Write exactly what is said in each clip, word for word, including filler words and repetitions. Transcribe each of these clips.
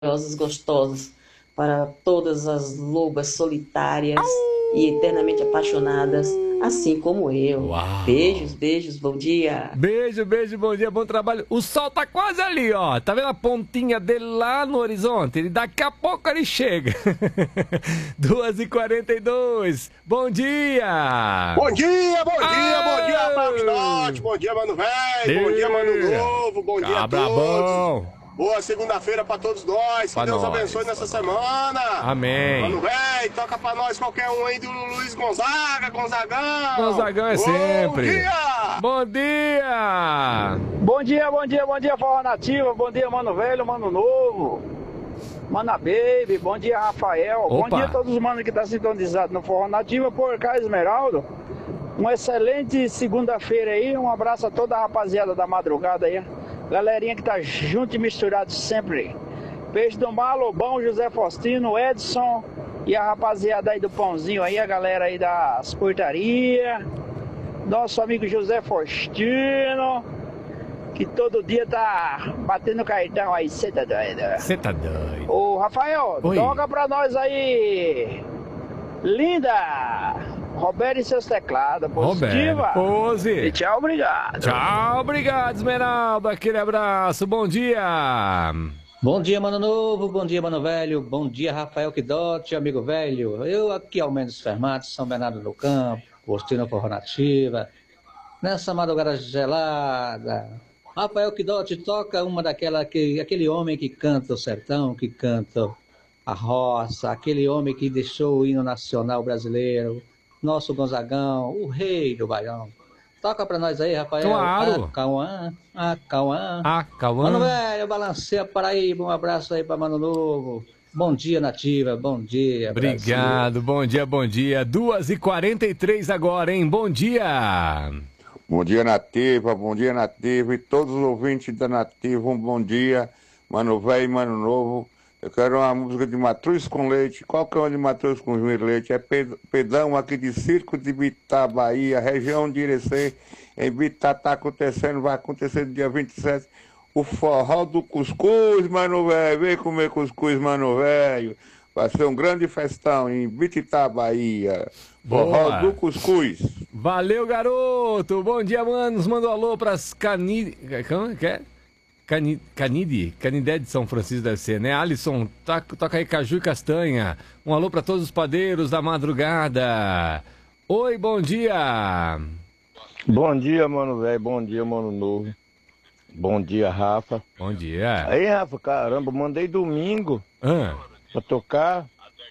maravilhosas, gostosas, para todas as lobas solitárias e eternamente apaixonadas, assim como eu. Beijos, Uau! beijos, bom dia. Beijo, beijo, bom dia, bom trabalho. O sol tá quase ali, ó. Tá vendo a pontinha dele lá no horizonte? Ele, daqui a pouco ele chega. duas e quarenta e dois. Bom dia! Bom dia, bom dia, bom dia, Rafael Aô! Quinote, bom dia, Mano Velho, bom dia, Mano Dia! Novo, bom dia a Cabra todos. bom! Boa segunda-feira pra todos nós, que Pra Deus nós, abençoe nessa pra nós. semana. Amém. Mano Velho, toca pra nós qualquer um aí do Luiz Gonzaga, Gonzagão. Gonzagão é Bom sempre. dia! Bom dia! Bom dia, bom dia, bom dia, Forró Nativa, bom dia, Mano Velho, Mano Novo, Mana Baby, bom dia, Rafael, Opa. bom dia a todos os manos que estão sintonizados no Forró Nativa, por cá, Esmeraldo. Uma excelente segunda-feira aí, um abraço a toda a rapaziada da madrugada aí, galerinha que tá junto e misturado sempre. Peixe do Mar, Lobão, José Faustino, Edson e a rapaziada aí do Pãozinho aí, a galera aí das portarias, nosso amigo José Faustino, que todo dia tá batendo cartão aí, cê tá doido? Você tá doido? Ô Rafael, Oi. toca pra nós aí, linda, Roberto e seus teclados, positiva. Roberto, pose. E tchau, obrigado. Tchau, obrigado, Esmeralda. Aquele abraço, bom dia. Bom dia, Mano Novo, bom dia, Mano Velho, bom dia, Rafael Quidote, amigo velho. Eu aqui ao Mendes Fermato, São Bernardo do Campo, Postino Forró Nativa, nessa madrugada gelada. Rafael Quidote toca uma daquela, que, aquele homem que canta o sertão, que canta a roça, aquele homem que deixou o hino nacional brasileiro, nosso Gonzagão, o rei do Baião. Toca pra nós aí, Rafael. Claro. Ah, Cauã, ah, Cauã. Ah, Cauã. Mano velho, balanceia Paraíba, um abraço aí pra Mano Novo. Bom dia, Nativa, bom dia, Brasil. Obrigado, bom dia, bom dia. duas e quarenta e três agora, hein? Bom dia. Bom dia, Nativa, bom dia, Nativa, e todos os ouvintes da Nativa, um bom dia, Mano Velho e Mano Novo. Eu quero uma música de Matruz com Leite. Qual que é uma de Matruz com Leite? É Ped- Pedão aqui de Circo de Bitá, Bahia, região de Irecê. Em Bitá tá acontecendo, vai acontecer no dia vinte e sete, o forró do cuscuz, Mano Velho. Vem comer cuscuz, Mano Velho. Vai ser um grande festão em Bititá, Bahia. Forró Boa. do cuscuz. Valeu, garoto. Bom dia, manos. Manda um alô pras Cani... Como é que é? Cani... Canide? Canidé de São Francisco deve ser, né? Alisson, toca, toca aí caju e castanha. Um alô pra todos os padeiros da madrugada. Oi, bom dia. Bom dia, Mano Velho, bom dia, Mano Novo. Bom dia, Rafa. Bom dia. Aí, Rafa, caramba, mandei domingo Ah, pra tocar.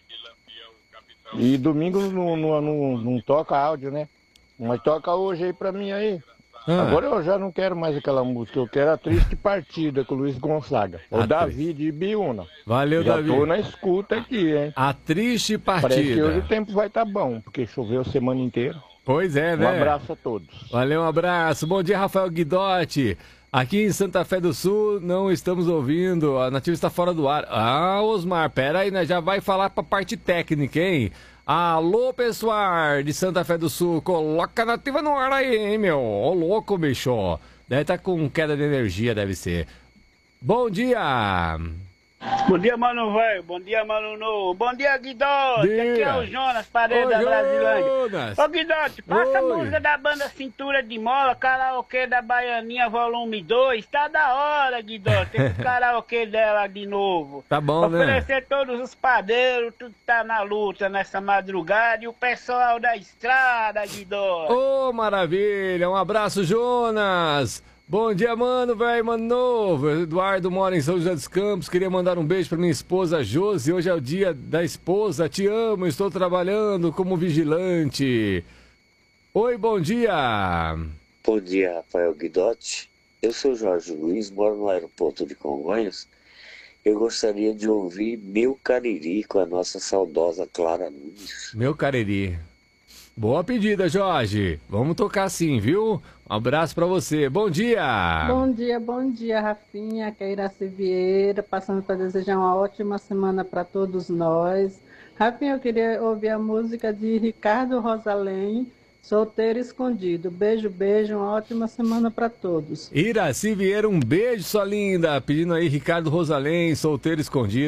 E domingo não, não, não, não toca áudio, né? Mas toca hoje aí pra mim aí. ah. Agora eu já não quero mais aquela música, eu quero a Triste Partida com o Luiz Gonzaga. O A Davi de Biúna. Valeu, Já Davi. tô na escuta aqui, hein? A triste Parece que hoje partida. o tempo vai estar bom, porque choveu a semana inteira. Pois é, né? Um abraço a todos. Valeu, um abraço. Bom dia, Rafael Guidotti. Aqui em Santa Fé do Sul não estamos ouvindo. A Nativa está fora do ar. Ah, Osmar, pera aí, né? Já vai falar pra parte técnica, hein? Alô, pessoal de Santa Fé do Sul. Coloca a Nativa no ar aí, hein, meu? Ô, louco, bicho. Deve estar com queda de energia, deve ser. Bom dia. Bom dia, Mano Velho, bom dia, Mano Novo, bom dia, Guidote, Dia. aqui é o Jonas, paredes Ô, da Brasilândia. Jonas. Ô, Guidote, passa a Oi. música da banda Cintura de Mola, karaokê da Baianinha volume dois, tá da hora, Guidote, esse karaokê dela de novo. Tá bom, né? Oferecer todos os padeiros, tudo tá na luta nessa madrugada, e o pessoal da estrada, Guidote. Ô, maravilha. Um abraço, Jonas. Bom dia, mano, velho, mano novo. Eduardo mora em São José dos Campos. Queria mandar um beijo pra minha esposa Josi. Hoje é o dia da esposa. Te amo, estou trabalhando como vigilante. Oi, bom dia. Bom dia, Rafael Guidotti. Eu sou Jorge Luiz, moro no aeroporto de Congonhas. Eu gostaria de ouvir Meu Cariri com a nossa saudosa Clara Nunes. Meu Cariri. Boa pedida, Jorge. Vamos tocar sim, viu? Um abraço pra você. Bom dia. Bom dia, bom dia, Rafinha, aqui é a Iraci Vieira, passando para desejar uma ótima semana para todos nós. Rafinha, eu queria ouvir a música de Ricardo Rosalém, Solteiro escondido. Beijo, beijo. Uma ótima semana para todos. Iraci Vieira, um beijo, sua linda. Pedindo aí Ricardo Rosalém, solteiro escondido.